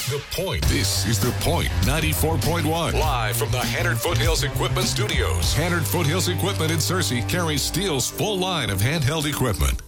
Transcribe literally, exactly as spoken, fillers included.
The Point. This is The Point ninety-four point one. Live from the Hannard Foothills Equipment Studios. Hannard Foothills Equipment in Searcy carries Steele's full line of handheld equipment.